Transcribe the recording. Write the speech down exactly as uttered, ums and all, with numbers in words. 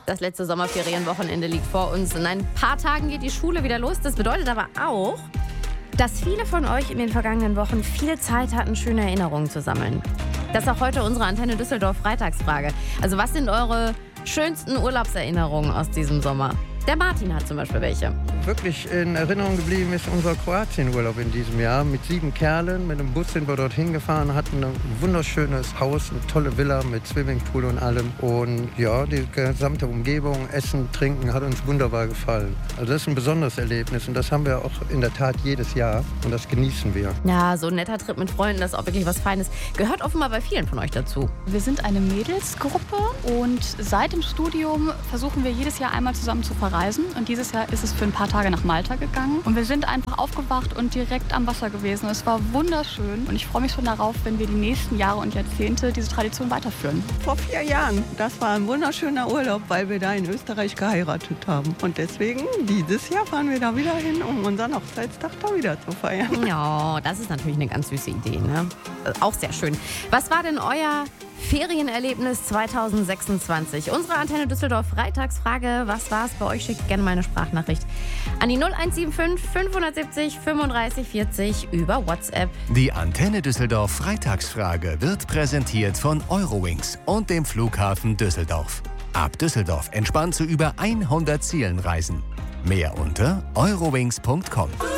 Das letzte Sommerferienwochenende liegt vor uns. In ein paar Tagen geht die Schule wieder los. Das bedeutet aber auch, dass viele von euch in den vergangenen Wochen viel Zeit hatten, schöne Erinnerungen zu sammeln. Das ist auch heute unsere Antenne Düsseldorf Freitagsfrage. Also was sind eure schönsten Urlaubserinnerungen aus diesem Sommer? Der Martin hat zum Beispiel welche. Wirklich in Erinnerung geblieben ist unser Kroatienurlaub in diesem Jahr. Mit sieben Kerlen, mit einem Bus sind wir dorthin gefahren, hatten ein wunderschönes Haus, eine tolle Villa mit Swimmingpool und allem. Und ja, die gesamte Umgebung, Essen, Trinken hat uns wunderbar gefallen. Also das ist ein besonderes Erlebnis und das haben wir auch in der Tat jedes Jahr und das genießen wir. Ja, so ein netter Trip mit Freunden, das ist auch wirklich was Feines. Gehört offenbar bei vielen von euch dazu. Wir sind eine Mädelsgruppe und seit dem Studium versuchen wir jedes Jahr einmal zusammen zu verreisen. Und dieses Jahr ist es für ein paar Tage nach Malta gegangen. Und wir sind einfach aufgewacht und direkt am Wasser gewesen. Es war wunderschön. Und ich freue mich schon darauf, wenn wir die nächsten Jahre und Jahrzehnte diese Tradition weiterführen. Vor vier Jahren. Das war ein wunderschöner Urlaub, weil wir da in Österreich geheiratet haben. Und deswegen, dieses Jahr fahren wir da wieder hin, um unseren Hochzeitstag da wieder zu feiern. Ja, das ist natürlich eine ganz süße Idee, ne? Auch sehr schön. Was war denn euer Ferienerlebnis zwanzig sechsundzwanzig? Unsere Antenne Düsseldorf Freitagsfrage. Was war es bei euch? Schickt gerne mal eine Sprachnachricht an die null eins sieben fünf fünfundsiebzig fünfunddreißig vierzig über WhatsApp. Die Antenne Düsseldorf Freitagsfrage wird präsentiert von Eurowings und dem Flughafen Düsseldorf. Ab Düsseldorf entspannt zu über hundert Zielen reisen. Mehr unter eurowings punkt com.